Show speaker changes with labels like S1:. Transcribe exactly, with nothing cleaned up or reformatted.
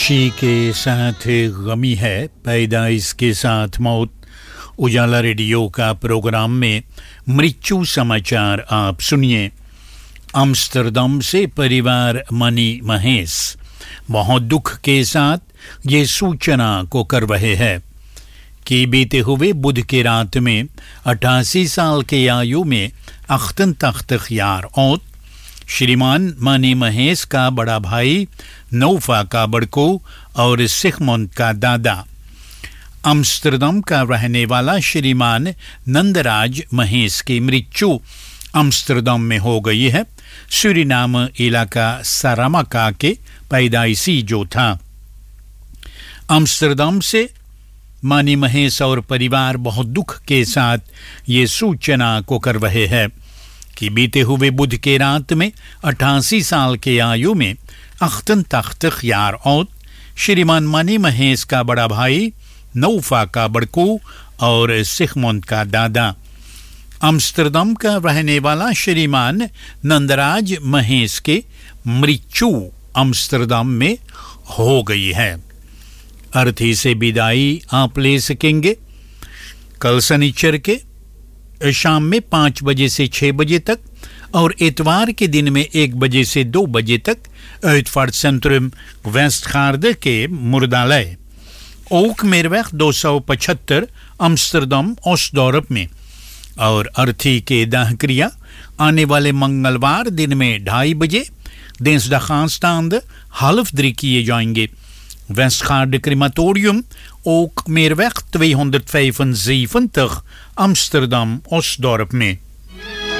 S1: खुशी के साथ गमी है, पैदाइश के साथ मौत। उजाला रेडियो का प्रोग्राम में मृत्यु समाचार आप सुनिए। आम्स्टरडम से परिवार मनी महेश बहुत दुख के साथ ये सूचना को कर रहे हैं कि बीते हुए बुध की रात में अट्ठासी साल के आयु में अख्तन तख्त ख्यार औत श्रीमान मनी महेश का बड़ा भाई नौफा का बड़को और सिखमोंद का दादा। आम्स्टरडम का रहने वाला श्रीमान नंदराज महेश की मृत्यु आम्स्टरडम में हो गई है। सूरीनाम इलाका सारामाका के पैदाइशी जो था। आम्स्टरडम से मनी महेश और परिवार बहुत दुख के साथ ये सूचना को कर रहे हैं कि बीते हुए बुध के रात में अट्ठासी साल के आयु में अख्तन तख्त ख्यार औत श्रीमान मनी महेश का बड़ा भाई नौफा का बड़कू और सिखमोंद का दादा। आम्स्टरडम का रहने वाला श्रीमान नंदराज महेश के मृत्यु आम्स्टरडम में हो गई है। अर्थी से विदाई आप ले सकेंगे कल शनिचर के शाम में पाँच बजे से छः बजे तक और इतवार के दिन में एक बजे से दो बजे तक uitvaart सेंट्रम वेस्टगार्ड के मुर्दालय ओक मेरवेग दो सौ पचहत्तर आम्स्टरडम ओस्टडॉर्प में। और अर्थी के दाह क्रिया आने वाले मंगलवार दिन में ढाई बजे दिnsdagaansstaande half drie किए जाएंगे। Westgaarde crematorium ook Meerweg tweehonderdvijfenzeventig Amsterdam Osdorp में।